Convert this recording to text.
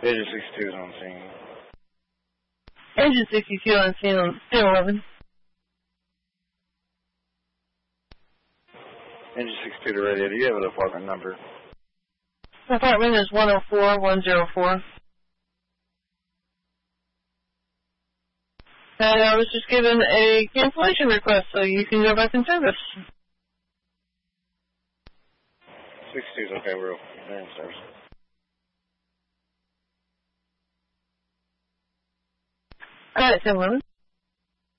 Engine 62 is on scene. Engine 62 on scene on 11. Engine 62 to radio. Do you have an apartment number? Apartment is 104-104. And I was just given a cancellation request, so you can go back in service. 62 is okay, we're in service. Alright, 711.